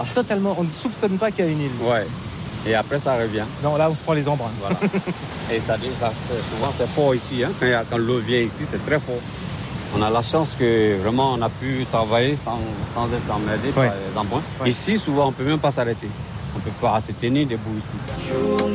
Totalement, on ne soupçonne pas qu'il y a une île. Ouais. Et après, ça revient. Non, là, on se prend les embruns. Voilà. Et souvent, c'est fort ici. Hein. Quand l'eau vient ici, c'est très fort. On a la chance que vraiment, on a pu travailler sans être emmerdé par les embruns. Ouais. Ici, souvent, on ne peut même pas s'arrêter. On ne peut pas se tenir debout ici.